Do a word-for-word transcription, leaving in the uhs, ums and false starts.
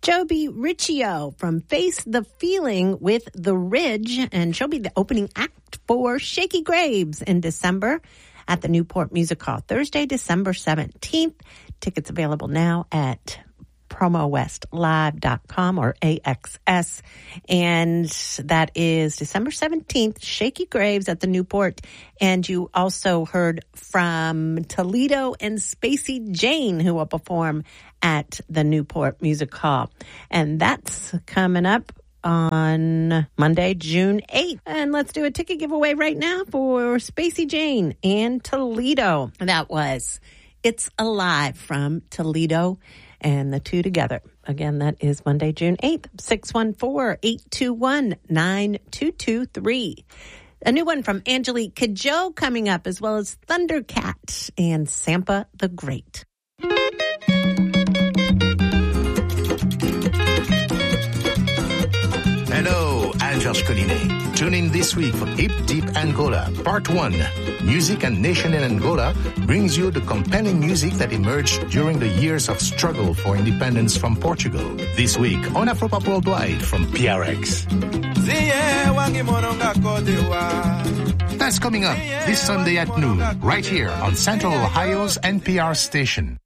Joby Riccio from Face the Feeling with The Ridge, and she'll be the opening act for Shaky Graves in December at the Newport Music Hall, Thursday, December seventeenth. Tickets available now at promo west live dot com or A X S. And that is December seventeenth, Shaky Graves at the Newport. And you also heard from Toledo and Spacey Jane, who will perform at the Newport Music Hall. And that's coming up on Monday, June eighth. And let's do a ticket giveaway right now for Spacey Jane and Toledo. That was It's Alive from Toledo and the two together. Again, that is Monday, June eighth, six one four, eight two one, nine two two three. A new one from Angelique Kidjo coming up, as well as Thundercat and Sampa the Great. Hello, I'm Georges Collinet. Tune in this week for Hip Deep Angola, Part one. Music and Nation in Angola brings you the compelling music that emerged during the years of struggle for independence from Portugal. This week on Afropop Worldwide from P R X. That's coming up this Sunday at noon, right here on Central Ohio's N P R station.